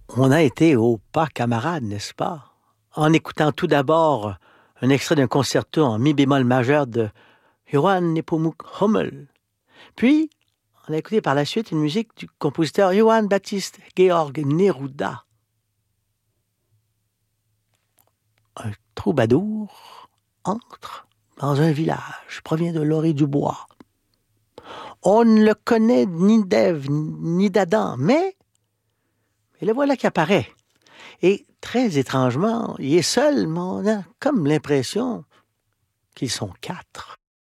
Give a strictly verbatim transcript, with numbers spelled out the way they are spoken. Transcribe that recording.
On a été au pas camarade, n'est-ce pas? En écoutant tout d'abord un extrait d'un concerto en mi bémol majeur de Johann Nepomuk Hummel. Puis, on a écouté par la suite une musique du compositeur Johann Baptist Georg Neruda. Un troubadour entre dans un village, provient de l'orée du bois. On ne le connaît ni d'Ève ni d'Adam, mais, mais le voilà qui apparaît. Et très étrangement, il est seul, mais on a comme l'impression qu'ils sont quatre.